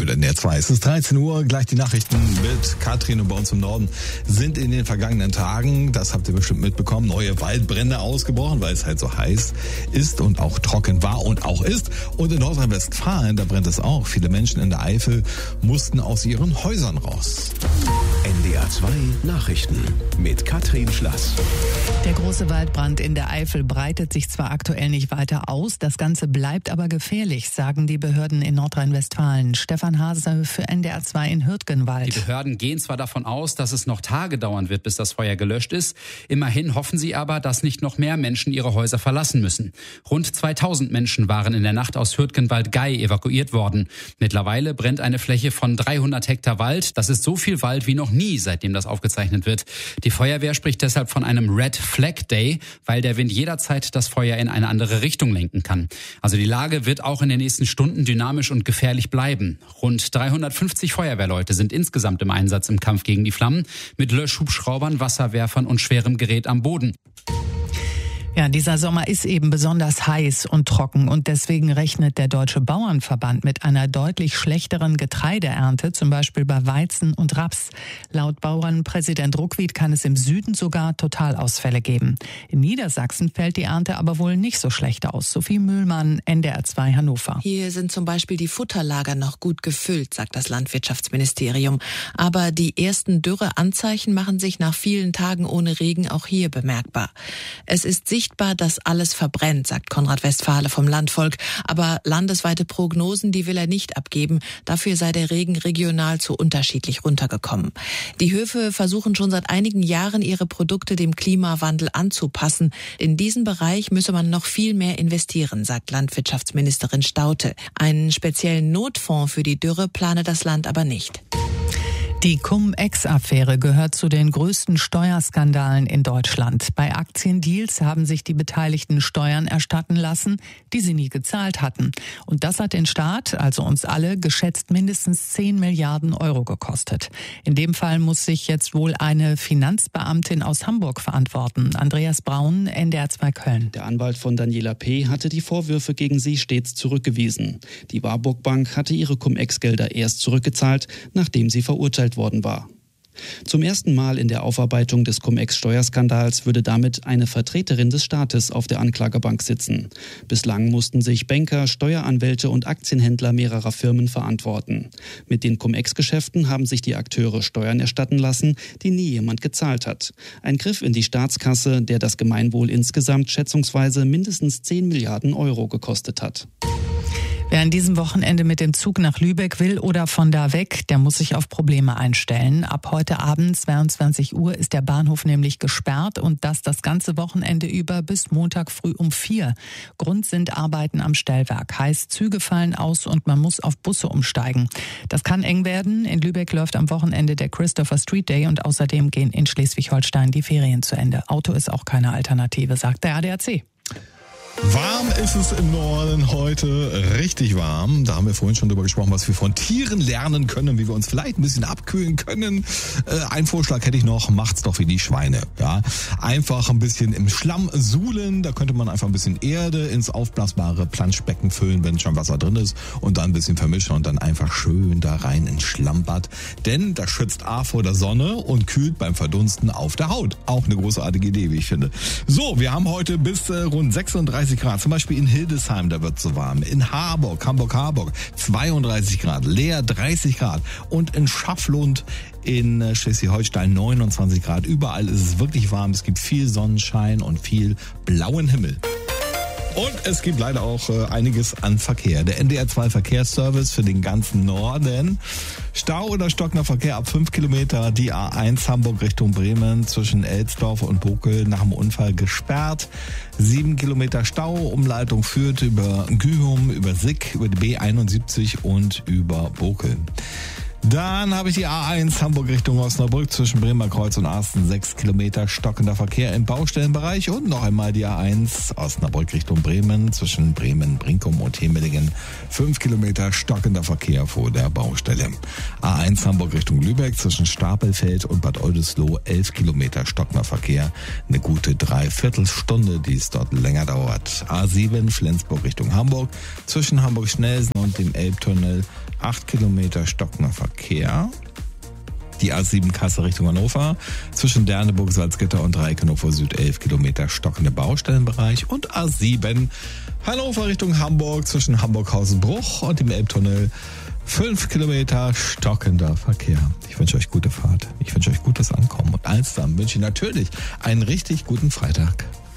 mit NDR 2. Es ist 13 Uhr, gleich die Nachrichten mit Katrin, und bei uns im Norden sind in den vergangenen Tagen, das habt ihr bestimmt mitbekommen, neue Waldbrände ausgebrochen, weil es halt so heiß ist und auch trocken war und auch ist. Und in Nordrhein-Westfalen, da brennt es auch. Viele Menschen in der Eifel mussten aus ihren Häusern raus. NDR 2 Nachrichten mit Katrin Schlass. Der große Waldbrand in der Eifel breitet sich zwar aktuell nicht weiter aus, das Ganze bleibt aber gefährlich, sagen die Behörden in Nordrhein-Westfalen. Stefan Hase für NDR 2 in Hürtgenwald. Die Behörden gehen zwar davon aus, dass es noch Tage dauern wird, bis das Feuer gelöscht ist. Immerhin hoffen sie aber, dass nicht noch mehr Menschen ihre Häuser verlassen müssen. Rund 2000 Menschen waren in der Nacht aus Hürtgenwald-Gei evakuiert worden. Mittlerweile brennt eine Fläche von 300 Hektar Wald. Das ist so viel Wald wie noch nie, seitdem das aufgezeichnet wird. Die Feuerwehr spricht deshalb von einem Red Flag Day, weil der Wind jederzeit das Feuer in eine andere Richtung lenken kann. Also die Lage wird auch in den nächsten Stunden dynamisch und gefährlich bleiben. Rund 350 Feuerwehrleute sind insgesamt im Einsatz im Kampf gegen die Flammen, mit Löschhubschraubern, Wasserwerfern und schwerem Gerät am Boden. Ja, dieser Sommer ist eben besonders heiß und trocken und deswegen rechnet der Deutsche Bauernverband mit einer deutlich schlechteren Getreideernte, zum Beispiel bei Weizen und Raps. Laut Bauernpräsident Ruckwied kann es im Süden sogar Totalausfälle geben. In Niedersachsen fällt die Ernte aber wohl nicht so schlecht aus. Sophie Mühlmann, NDR 2 Hannover. Hier sind zum Beispiel die Futterlager noch gut gefüllt, sagt das Landwirtschaftsministerium. Aber die ersten Dürreanzeichen machen sich nach vielen Tagen ohne Regen auch hier bemerkbar. Es ist sichtbar, dass alles verbrennt, sagt Konrad Westphale vom Landvolk. Aber landesweite Prognosen, die will er nicht abgeben. Dafür sei der Regen regional zu unterschiedlich runtergekommen. Die Höfe versuchen schon seit einigen Jahren, ihre Produkte dem Klimawandel anzupassen. In diesem Bereich müsse man noch viel mehr investieren, sagt Landwirtschaftsministerin Staudte. Einen speziellen Notfonds für die Dürre plane das Land aber nicht. Die Cum-Ex-Affäre gehört zu den größten Steuerskandalen in Deutschland. Bei Aktiendeals haben sich die Beteiligten Steuern erstatten lassen, die sie nie gezahlt hatten. Und das hat den Staat, also uns alle, geschätzt mindestens 10 Milliarden Euro gekostet. In dem Fall muss sich jetzt wohl eine Finanzbeamtin aus Hamburg verantworten. Andreas Braun, NDR 2 Köln. Der Anwalt von Daniela P. hatte die Vorwürfe gegen sie stets zurückgewiesen. Die Warburg Bank hatte ihre Cum-Ex-Gelder erst zurückgezahlt, nachdem sie verurteilt worden war. Zum ersten Mal in der Aufarbeitung des Cum-Ex-Steuerskandals würde damit eine Vertreterin des Staates auf der Anklagebank sitzen. Bislang mussten sich Banker, Steueranwälte und Aktienhändler mehrerer Firmen verantworten. Mit den Cum-Ex-Geschäften haben sich die Akteure Steuern erstatten lassen, die nie jemand gezahlt hat. Ein Griff in die Staatskasse, der das Gemeinwohl insgesamt schätzungsweise mindestens 10 Milliarden Euro gekostet hat. Wer an diesem Wochenende mit dem Zug nach Lübeck will oder von da weg, der muss sich auf Probleme einstellen. Ab heute Abend 22 Uhr ist der Bahnhof nämlich gesperrt und das ganze Wochenende über bis Montag früh um 4. Grund sind Arbeiten am Stellwerk. Heißt, Züge fallen aus und man muss auf Busse umsteigen. Das kann eng werden. In Lübeck läuft am Wochenende der Christopher Street Day und außerdem gehen in Schleswig-Holstein die Ferien zu Ende. Auto ist auch keine Alternative, sagt der ADAC. Warm ist es im Norden heute, richtig warm. Da haben wir vorhin schon drüber gesprochen, was wir von Tieren lernen können, wie wir uns vielleicht ein bisschen abkühlen können. Ein Vorschlag hätte ich noch, macht's doch wie die Schweine. Ja, einfach ein bisschen im Schlamm suhlen, da könnte man einfach ein bisschen Erde ins aufblasbare Planschbecken füllen, wenn schon Wasser drin ist, und dann ein bisschen vermischen und dann einfach schön da rein ins Schlammbad. Denn das schützt A vor der Sonne und kühlt beim Verdunsten auf der Haut. Auch eine großartige Idee, wie ich finde. So, wir haben heute bis rund 36 Grad, zum Beispiel in Hildesheim, da wird es so warm. In Hamburg 32 Grad, Leer 30 Grad und in Schafflund in Schleswig-Holstein 29 Grad. Überall ist es wirklich warm, es gibt viel Sonnenschein und viel blauen Himmel. Und es gibt leider auch einiges an Verkehr. Der NDR 2 Verkehrsservice für den ganzen Norden. Stau oder stockender Verkehr ab 5 Kilometer. Die A1 Hamburg Richtung Bremen zwischen Elsdorf und Bokel nach dem Unfall gesperrt. 7 Kilometer Stau. Umleitung führt über Gühum, über Sick, über die B71 und über Bokel. Dann habe ich die A1 Hamburg Richtung Osnabrück zwischen Bremer Kreuz und Arsten 6 Kilometer stockender Verkehr im Baustellenbereich und noch einmal die A1 Osnabrück Richtung Bremen zwischen Bremen, Brinkum und Hemelingen 5 Kilometer stockender Verkehr vor der Baustelle. A1 Hamburg Richtung Lübeck zwischen Stapelfeld und Bad Oldesloe 11 Kilometer stockender Verkehr, eine gute Dreiviertelstunde, die es dort länger dauert. A7 Flensburg Richtung Hamburg zwischen Hamburg-Schnellsen und dem Elbtunnel 8 Kilometer stockender Verkehr. Die A7 Kassel Richtung Hannover zwischen Derneburg, Salzgitter und Reikhofer Süd 11 Kilometer stockender Baustellenbereich. Und A7 Hannover Richtung Hamburg zwischen Hamburg-Hausenbruch und dem Elbtunnel 5 Kilometer stockender Verkehr. Ich wünsche euch gute Fahrt. Ich wünsche euch gutes Ankommen. Und eins dann wünsche ich natürlich einen richtig guten Freitag.